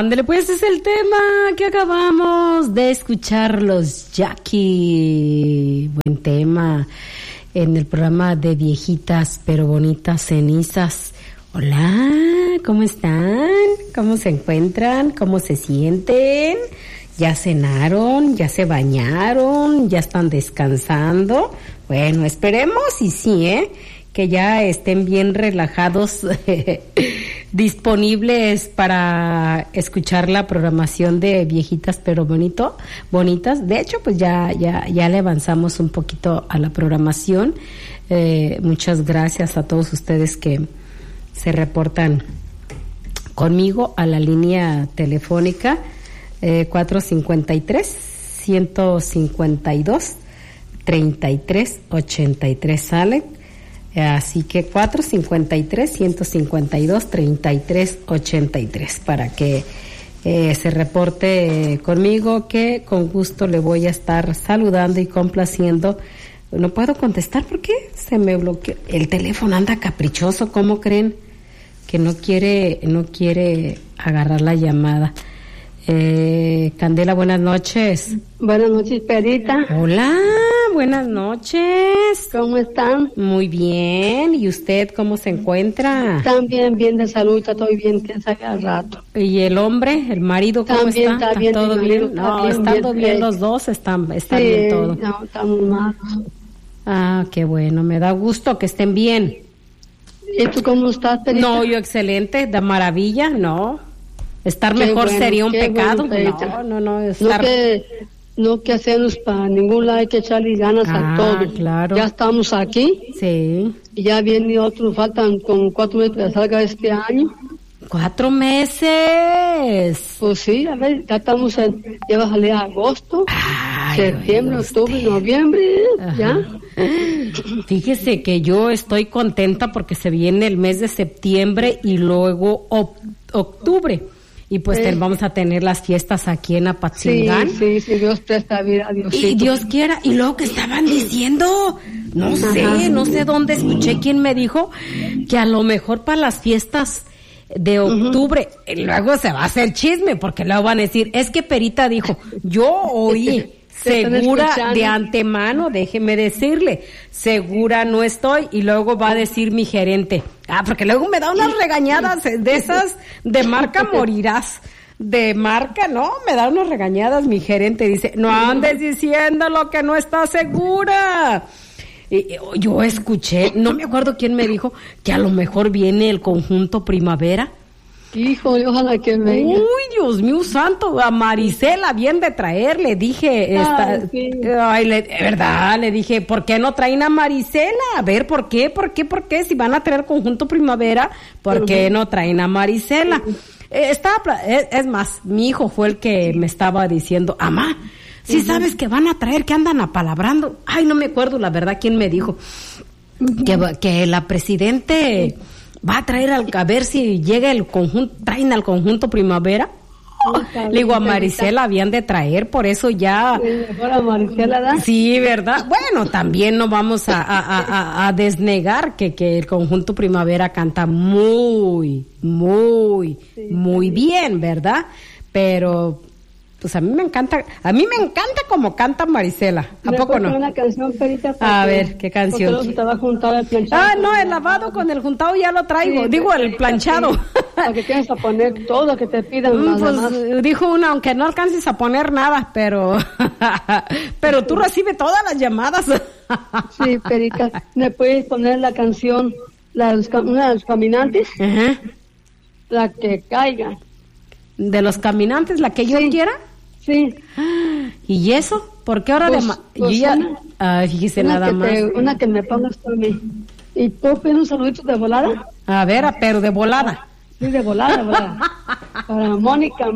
Ándale, pues es el tema que acabamos de escuchar, los Jackie. Buen tema en el programa de Viejitas pero Bonitas Cenizas. Hola, ¿cómo están? ¿Cómo se encuentran? ¿Cómo se sienten? ¿Ya cenaron? ¿Ya se bañaron? ¿Ya están descansando? Bueno, esperemos y sí, que ya estén bien relajados, disponibles para escuchar la programación de Viejitas pero bonitas. De hecho, pues ya le avanzamos un poquito a la programación. Muchas gracias a todos ustedes que se reportan conmigo a la línea telefónica 453-152-3383 sale. Así que 453-152-3383 para que se reporte conmigo, que con gusto le voy a estar saludando y complaciendo. No puedo contestar porque se me bloqueó. El teléfono anda caprichoso, ¿cómo creen? Que no quiere agarrar la llamada. Candela, buenas noches. Buenas noches, Perita. Hola, buenas noches. ¿Cómo están? Muy bien. ¿Y usted cómo se encuentra? También bien de salud, estoy bien, que saca al rato. ¿Y el hombre, el marido, cómo también está? Bien, ¿Todo bien? No, estando bien los dos, están bien todo. No, estamos malos. Ah, qué bueno, me da gusto que estén bien. ¿Y tú cómo estás, Perita? No, yo excelente, de maravilla, no. Estar qué mejor bueno, sería un pecado. Bueno, No, estar... No que hacernos para ningún lado, hay que echarle ganas a todo. Claro. Ya estamos aquí. Sí. Y ya viene otro, faltan con 4 meses para que salga este año. 4 meses. Pues sí, a ver, ya estamos ya va a salir agosto, septiembre, octubre, noviembre, ajá. Ya. Fíjese que yo estoy contenta porque se viene el mes de septiembre y luego octubre. Y pues vamos a tener las fiestas aquí en Apatzingán. Sí, Dios presta vida, Diosito. Y Dios quiera. Y luego que estaban diciendo, no sé dónde escuché quién me dijo que a lo mejor para las fiestas de octubre, luego se va a hacer chisme, porque luego van a decir, es que Perita dijo, yo oí, segura de antemano, déjeme decirle, segura no estoy, y luego va a decir mi gerente, porque luego me da unas regañadas de esas, de marca morirás, de marca, no, me da unas regañadas mi gerente, dice, no andes diciendo lo que no está segura. Yo escuché, no me acuerdo quién me dijo, que a lo mejor viene el conjunto Primavera. Híjole, ojalá que venga. Uy, Dios mío santo, a Marisela bien de traer, le dije, ¿verdad? Le dije, ¿por qué no traen a Marisela? A ver, ¿por qué? Si van a traer conjunto Primavera, ¿por qué no traen a Marisela? Es más, mi hijo fue el que me estaba diciendo, amá, si sabes que van a traer, que andan apalabrando. Ay, no me acuerdo la verdad quién me dijo. Que la presidente va a traer a ver si llega el conjunto, traen al conjunto Primavera. Le digo, a Marisela habían de traer, por eso ya. Mejor a Marisela, ¿da? Sí, ¿verdad? Bueno, también no vamos a desnegar que el conjunto Primavera canta muy bien, ¿verdad? Pero pues a mí me encanta como canta Marisela. ¿A poco no? Una canción, Perita, a ver, ¿qué canción? Porque estaba juntado el planchado. No, el lavado con el juntado ya lo traigo. Digo, el planchado. Para que tienes a poner todo lo que te pidan. Pues dijo una, aunque no alcances a poner nada, pero tú recibes todas las llamadas. Sí, Perita, ¿me puedes poner la canción, una de los caminantes? Ajá. La que caiga. ¿De los caminantes, la que yo quiera? Sí. ¿Y eso? ¿Por qué hora fíjese nada más. Una que me pongas por mí. ¿Y tú pides un saludito de volada? A ver, pero de volada. Sí, de volada. Para Mónica.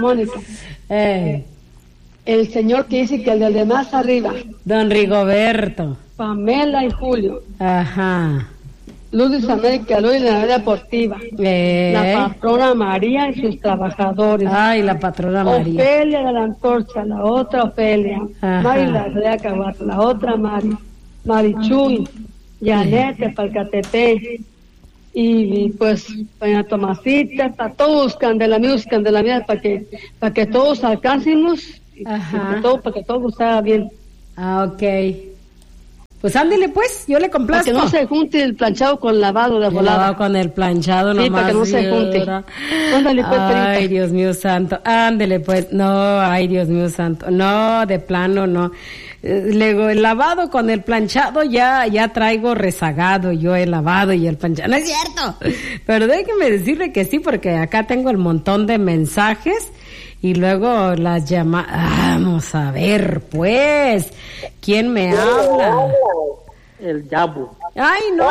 El señor que dice que el de más arriba. Don Rigoberto. Pamela y Julio. Ajá. Luz América, Luz de la Vida Deportiva. La patrona María y sus trabajadores. Ay, la patrona María. Ofelia de la Antorcha, la otra Ofelia. Mari la Rea Caguata, la otra Mari. Marichuy, Janet de Palcatepec. y pues doña Tomasita, para todos Candelamíos, Candelamías, para que todos alcancemos, para que todo salga bien. Ah, ok. Pues ándele pues, yo le complazco. Para que no se junte el planchado con el lavado de volada. Lavado con el planchado nomás. Sí, para que no se junte. Ándale pues, ay, Perita. Dios mío santo, ándele pues. No, ay, Dios mío santo. No, de plano no. Luego el lavado con el planchado ya traigo rezagado yo el lavado y el planchado. No es cierto. Pero déjeme decirle que sí, porque acá tengo el montón de mensajes. Y luego las llamadas. Vamos a ver, pues. ¿Quién me habla? El Yabu. ¡Ay, no!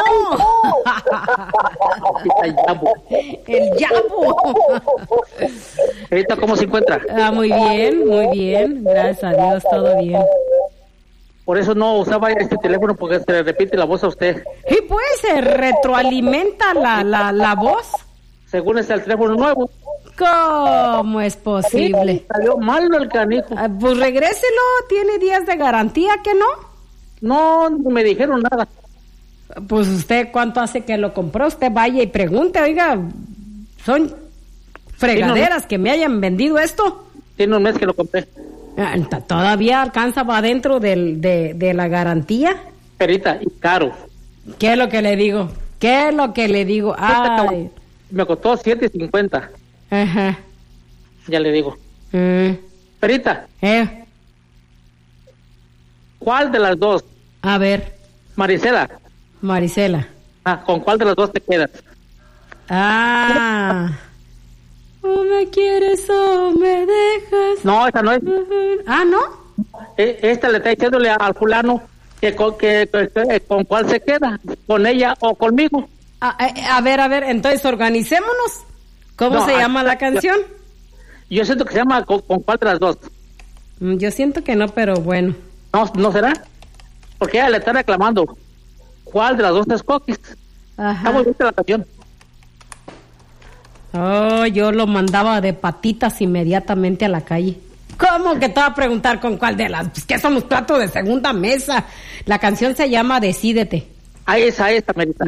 El Yabu. El Yabu. ¿Ahorita cómo se encuentra? Ah, muy bien. Gracias a Dios, todo bien. Por eso no usaba este teléfono, porque se le repite la voz a usted. Y pues se retroalimenta la voz. Según es el teléfono nuevo. ¿Cómo es posible? Sí, salió malo el canijo. Pues regréselo, tiene días de garantía, ¿que no? No me dijeron nada. Pues usted, ¿cuánto hace que lo compró? Usted vaya y pregunte, oiga, son fregaderas que me hayan vendido esto. Tiene un mes que lo compré. ¿Todavía alcanza para adentro de la garantía? Perita, y caro. ¿Qué es lo que le digo? Ay. Me costó $7.50. Ajá. Ya le digo. Perita, ¿cuál de las dos? A ver. Marisela. ¿Con cuál de las dos te quedas? O me quieres o me dejas. No, esa no es. ¿No? Esta le está diciéndole al fulano que con cuál se queda, con ella o conmigo. A ver, entonces organicémonos. ¿Cómo se llama la canción? Yo siento que se llama ¿con cuál de las dos? Yo siento que no, pero bueno. ¿No será? Porque ella le está reclamando ¿cuál de las dos escoges? Está muy bien la canción. Yo lo mandaba de patitas inmediatamente a la calle. ¿Cómo que te va a preguntar con cuál de las? Pues que somos plato de segunda mesa. La canción se llama Decídete. Esa, Merita.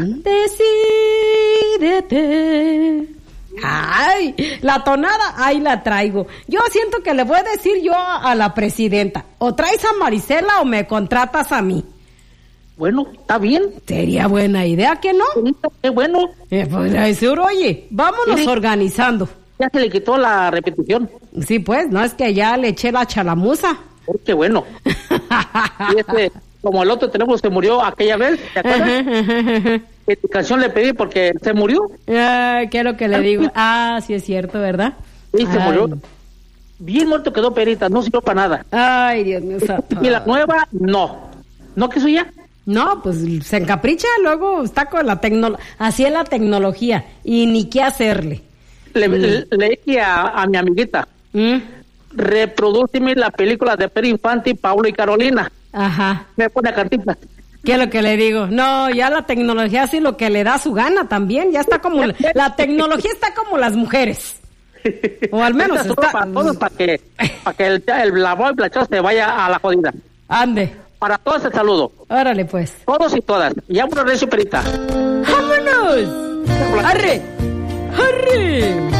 Decídete. Ay, la tonada, ahí la traigo. Yo siento que le voy a decir yo a la presidenta, o traes a Marisela o me contratas a mí. Bueno, está bien. Sería buena idea, ¿que no? Qué bueno. Pues seguro, oye, vámonos organizando. Ya se le quitó la repetición. Sí, pues, no es que ya le eché la chalamuza. Qué bueno. Y como el otro teléfono se murió aquella vez, ¿te acuerdas? ¿Qué canción le pedí porque se murió? ¿Qué es lo que le digo? Sí es cierto, ¿verdad? Sí, se murió. Bien muerto quedó, Perita, no sirvió para nada. Ay, Dios mío santo. Y la nueva, no. ¿No quiso ya? No, pues se encapricha, luego está con la tecnología. Así es la tecnología, y ni qué hacerle. Le dije a mi amiguita, reprodúceme la película de Pedro Infante, Paulo y Carolina. Ajá. Me pone cartitas. ¿Qué es lo que le digo? No, ya la tecnología hace lo que le da su gana también. Ya está como... la tecnología está como las mujeres. O al menos está... Para todos, para que el lavado y planchado se vaya a la jodida. Ande. Para todos el saludo. Órale, pues. Todos y todas. Y vámonos, Recio, Perita. ¡Vámonos! ¡Arre! ¡Arre!